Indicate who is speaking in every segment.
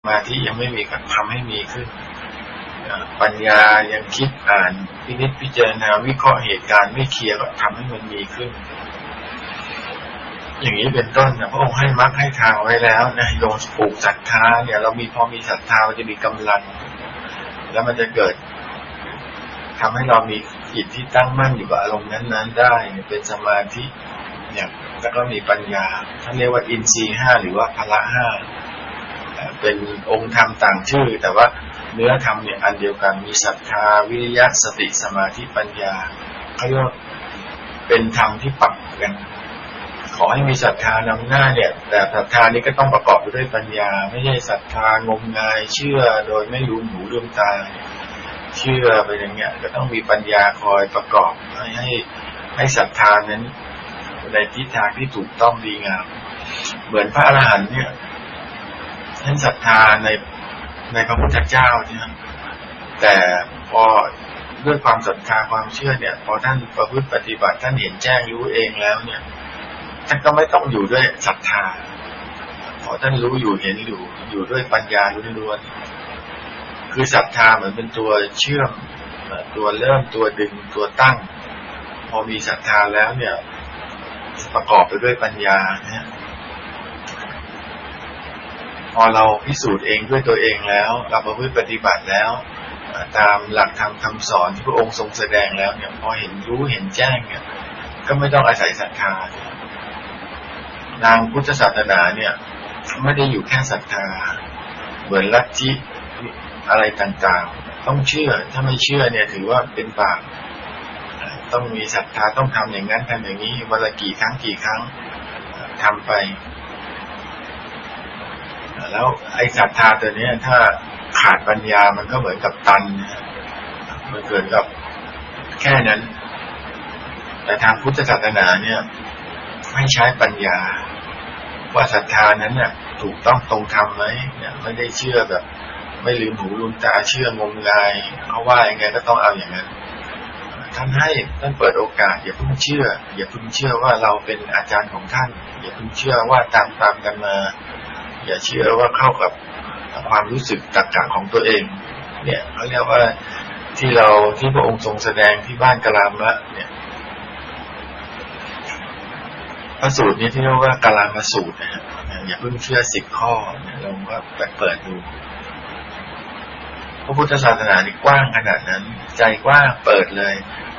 Speaker 1: มาที่ยังไม่มีก็ทำให้มีขึ้นปัญญายังคิดอ่านพินิจพิจารณาวิเคราะห์เหตุการณ์ไม่เคลียร์ก็ทำให้มันมีขึ้นอย่างนี้เป็นต้นนะพระองค์ให้มรรคให้ทางไว้แล้วนะลงปลูกศรัทธาเนี่ยเรามีพอมีศรัทธามันจะมีกำลังแล้วมันจะเกิดทำให้เรามีจิตที่ตั้งมั่นอยู่กับอารมณ์นั้นๆได้เป็นสมาธิเนี่ยแล้วก็มีปัญญาท่านเรียกว่าอินทรีย์5หรือว่าพละ5เป็นองค์ธรรมต่างชื่อแต่ว่าเนื้อธรรมเนี่ยอันเดียวกันมีศรัทธาวิริยะสติสมาธิปัญญาเขาเรียกว่าเป็นธรรมที่ปรับกันขอให้มีศรัทธานำหน้าเนี่ยแต่ศรัทธานี้ก็ต้องประกอบไปด้วยปัญญาไม่ใช่ศรัทธางมงายเชื่อโดยไม่รู้หูลืมตาเชื่อไปอย่างเงี้ยก็ต้องมีปัญญาคอยประกอบให้ศรัทธานั้นในทิศทางที่ถูกต้องดีงามเหมือนพระอรหันต์เนี่ยท่านศรัทธาในพระพุทธเจ้าเนี่ยแต่พอด้วยความศรัทธาความเชื่อเนี่ยพอท่านประพฤติปฏิบัติท่านเห็นแจ้งรู้เองแล้วเนี่ยท่านก็ไม่ต้องอยู่ด้วยศรัทธาพอท่านรู้อยู่เห็นอยู่ด้วยปัญญาล้วนๆคือศรัทธาเหมือนเป็นตัวเชื่อมตัวเริ่มตัวดึงตัวตั้งพอมีศรัทธาแล้วเนี่ยประกอบไปด้วยปัญญาเนี่ยพอเราพิสูจน์เองด้วยตัวเองแล้วเราประพฤติปฏิบัติแล้วตามหลักธรรมคำสอนที่พระองค์ทรงแสดงแล้วเนี่ยพอเห็นรู้เห็นแจ้งเนี่ยก็ไม่ต้องอาศัยศรัทธาทางพุทธศาสนาเนี่ยไม่ได้อยู่แค่ศรัทธาเหมือนลัทธิอะไรต่างๆต้องเชื่อถ้าไม่เชื่อเนี่ยถือว่าเป็นบาปต้องมีศรัทธาต้องทำอย่างนั้นทำอย่างนี้วันละกี่ครั้งทำไปแล้วไอ้ศรัทธาตัวนี้ถ้าขาดปัญญามันก็เหมือนกับตันมันเกิดกับแค่นั้นแต่ทางพุทธศาสนาเนี่ยให้ใช้ปัญญาว่าศรัทธานั้นเนี่ยถูกต้องตรงธรรมไหมเนี่ยไม่ได้เชื่อแบบไม่ลืมหูลืมตาเชื่องมงายเขาว่ายังไงก็ต้องเอาอย่างนั้นท่านเปิดโอกาสอย่าเพิ่งเชื่อว่าเราเป็นอาจารย์ของท่านอย่าเพิ่งเชื่อว่าตามกันมาอย่าเชื่อว่าเข้ากับความรู้สึกตรรกะของตัวเองเนี่ยเขาเรียกว่าที่พระองค์ทรงแสดงที่บ้านกลามะเนี่ยพระสูตรนี้ที่เรียกว่ากลามสูตรนะอย่าเพิ่งเชื่อ10 ข้อเนี่ยเราก็เปิดดูพระพุทธศาสนานี่กว้างขนาดนั้นใจกว้างเปิดเลย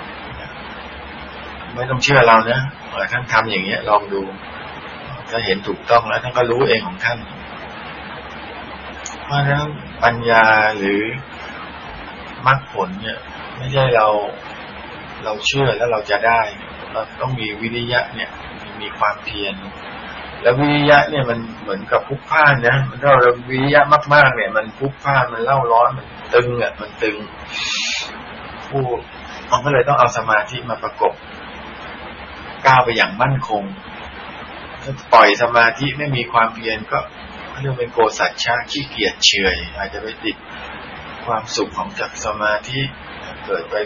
Speaker 1: ไม่ต้องเชื่อเรานะท่านทำอย่างเงี้ยลองดูถ้าเห็นถูกต้องแล้วท่านก็รู้เองของท่านเพราะฉะนั้นปัญญาหรือมรรคผลเนี่ยไม่ใช่เราเชื่อแล้วเราจะได้เราต้องมีวิริยะเนี่ยมีความเพียรแล้ววิริยะเนี่ยมันเหมือนกับพุกพ่านนะมันเราวิริยะมากๆเนี่ยมันพุกพ่านมันเล่าร้อนมันตึงมันตึงมันก็เลยต้องเอาสมาธิมาประกบก้าวไปอย่างมั่นคงถ้าปล่อยสมาธิไม่มีความเพียรก็เรียกเป็นโกสัจฉะขี้เกียจเฉยอาจจะไปติดความสุขของจากสมาธิเกิดไป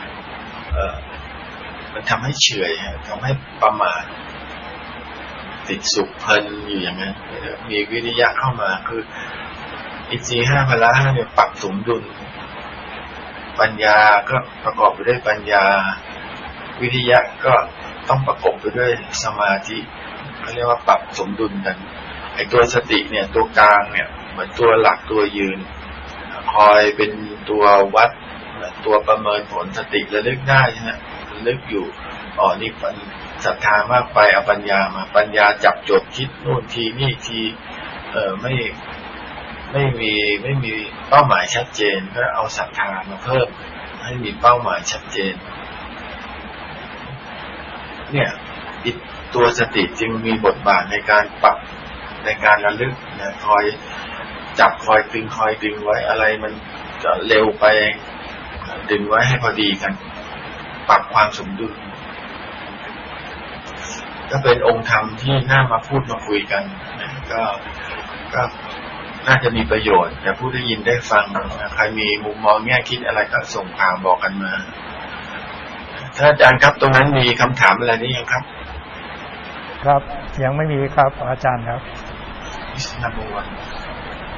Speaker 1: มันทำให้เฉยทำให้ประมาทติดสุขเพลินอยู่อย่างนั้นมีวิริยะเข้ามาคืออินทรีย์5พละ5เนี่ยปรับสมดุลปัญญาก็ประกอบไปด้วยปัญญาวิริยะก็ต้องประกอบไปด้วยสมาธิเขาเรียกว่าปรับสมดุลกันไอ้ตัวสติเนี่ยตัวกลางเนี่ยเหมือนตัวหลักตัวยืนคอยเป็นตัววัดตัวประเมินผลสติระลึกได้ใช่ไหมระลึกอยู่นี่มันศรัทธามากไปเอาปัญญามาปัญญาจับจดคิดโน่นทีนี่ทีไม่มีเป้าหมายชัดเจนก็เอาศรัทธามาเพิ่มให้มีเป้าหมายชัดเจนเนี่ยตัวสติจึงมีบทบาทในการปรับในการระลึกนะคอยจับคอยดึงไว้อะไรมันจะเร็วไปดึงไว้ให้พอดีกันปรับความสมดุลก็เป็นองค์ธรรมที่น่ามาพูดมาคุยกันก็น่าจะมีประโยชน์แต่ผู้ได้ยินได้ฟังใครมีมุมมองแง่คิดอะไรก็ส่งข่าวบอกกันมาถ้าอาจารย์ครับตรงนั้นมีคำถามอะไรนี่ยังครับ
Speaker 2: ครับยังไม่มีครับอาจารย์ครับ
Speaker 1: Number 1